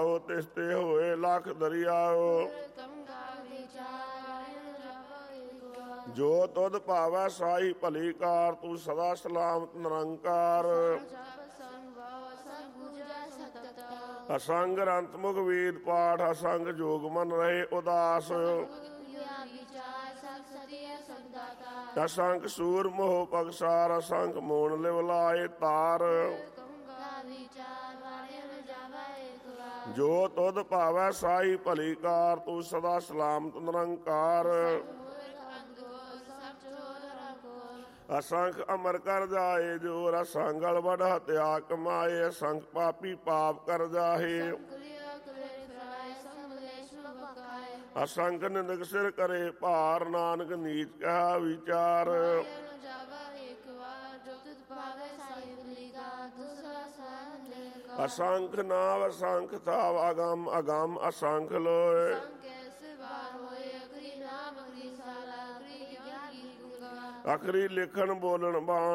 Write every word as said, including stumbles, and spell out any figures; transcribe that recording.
ਭਾਉ ਤਿਸ ਤੇ ਹੋਏ ਲੱਖ ਦਰਿਆਓ। ਜੋ ਤੁਧ ਭਾਵੈ ਸਾਈ ਭਲੀ ਕਾਰ ਤੂੰ ਸਦਾ ਸਲਾਮਤ ਨਿਰੰਕਾਰ। ਅਸੰਗ ਰੰਤ ਮੁਖ ਵੇਦ ਪਾਠ ਅਸੰਗ ਜੋਗ ਮਨ ਰਹੇ ਉਦਾਸ। ਅਸੰਖ ਸੂਰ ਮੋਹ ਪਗਸਾਰ ਅਸੰਖ ਮੋਣ ਲਿਵ ਲਾਏ ਤਾਰ। ਜੋ ਤੁਧ ਭਾਵੈ ਸਾਈ ਭਲੀ ਕਾਰ ਤੂੰ ਸਦਾ ਸਲਾਮਤ ਨਿਰੰਕਾਰ। ਅਸੰਖ ਅਮਰ ਕਰ ਜਾਏ ਜੋਰ ਅਸੰਗਲ ਵਡ ਹਤਿਆ ਕਮਾਏ। ਅਸੰਖ ਪਾਪੀ ਪਾਪ ਕਰ ਜਾਹੇ ਅਸੰਖ ਨਿੰਦਕ ਸਿਰ ਕਰੇ ਭਾਰ। ਨਾਨਕ ਨੀਚ ਕਹਾ ਵਿਚਾਰ। ਅਸੰਖ ਨਾਵ ਅਸੰਖ ਥਾਵ ਅਗੰਮ ਅਗੰਮ ਅਸੰਖ ਲੋਏ। ਅਖਰੀ ਲਿਖਣ ਬੋਲਣ ਬਾਣ